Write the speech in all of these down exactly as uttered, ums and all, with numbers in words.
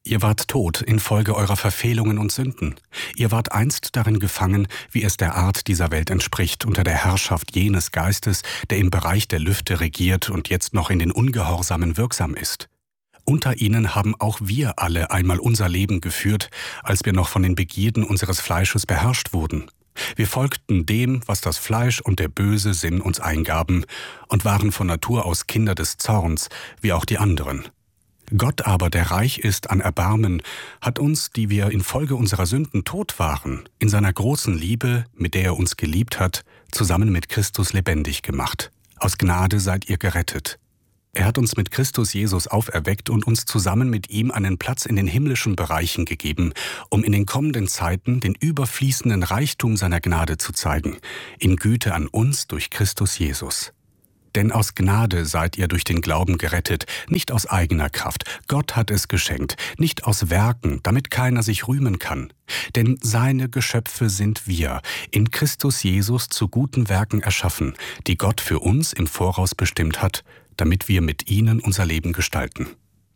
Ihr wart tot infolge eurer Verfehlungen und Sünden. Ihr wart einst darin gefangen, wie es der Art dieser Welt entspricht, unter der Herrschaft jenes Geistes, der im Bereich der Lüfte regiert und jetzt noch in den Ungehorsamen wirksam ist. Unter ihnen haben auch wir alle einmal unser Leben geführt, als wir noch von den Begierden unseres Fleisches beherrscht wurden. Wir folgten dem, was das Fleisch und der böse Sinn uns eingaben, und waren von Natur aus Kinder des Zorns, wie auch die anderen. Gott aber, der reich ist an Erbarmen, hat uns, die wir infolge unserer Sünden tot waren, in seiner großen Liebe, mit der er uns geliebt hat, zusammen mit Christus lebendig gemacht. Aus Gnade seid ihr gerettet. Er hat uns mit Christus Jesus auferweckt und uns zusammen mit ihm einen Platz in den himmlischen Bereichen gegeben, um in den kommenden Zeiten den überfließenden Reichtum seiner Gnade zu zeigen, in Güte an uns durch Christus Jesus. Denn aus Gnade seid ihr durch den Glauben gerettet, nicht aus eigener Kraft. Gott hat es geschenkt, nicht aus Werken, damit keiner sich rühmen kann. Denn seine Geschöpfe sind wir, in Christus Jesus zu guten Werken erschaffen, die Gott für uns im Voraus bestimmt hat, damit wir mit ihnen unser Leben gestalten.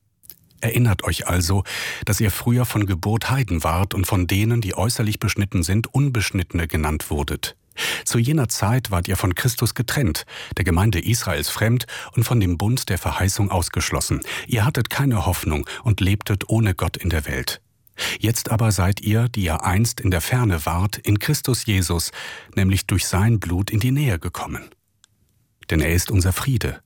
Erinnert euch also, dass ihr früher von Geburt Heiden wart und von denen, die äußerlich beschnitten sind, Unbeschnittene genannt wurdet. Zu jener Zeit wart ihr von Christus getrennt, der Gemeinde Israels fremd und von dem Bund der Verheißung ausgeschlossen. Ihr hattet keine Hoffnung und lebtet ohne Gott in der Welt. Jetzt aber seid ihr, die ihr einst in der Ferne wart, in Christus Jesus, nämlich durch sein Blut in die Nähe gekommen. Denn er ist unser Friede.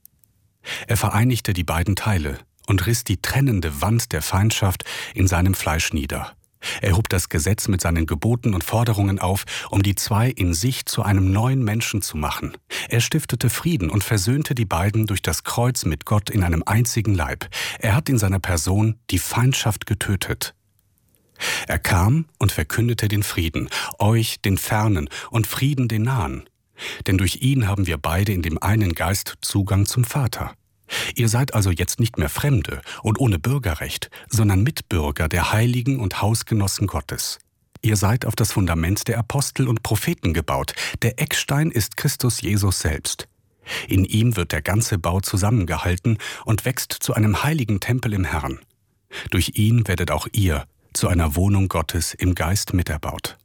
Er vereinigte die beiden Teile und riss die trennende Wand der Feindschaft in seinem Fleisch nieder. Er hob das Gesetz mit seinen Geboten und Forderungen auf, um die zwei in sich zu einem neuen Menschen zu machen. Er stiftete Frieden und versöhnte die beiden durch das Kreuz mit Gott in einem einzigen Leib. Er hat in seiner Person die Feindschaft getötet. Er kam und verkündete den Frieden, euch den Fernen und Frieden den Nahen. Denn durch ihn haben wir beide in dem einen Geist Zugang zum Vater. Ihr seid also jetzt nicht mehr Fremde und ohne Bürgerrecht, sondern Mitbürger der Heiligen und Hausgenossen Gottes. Ihr seid auf das Fundament der Apostel und Propheten gebaut. Der Eckstein ist Christus Jesus selbst. In ihm wird der ganze Bau zusammengehalten und wächst zu einem heiligen Tempel im Herrn. Durch ihn werdet auch ihr zu einer Wohnung Gottes im Geist miterbaut.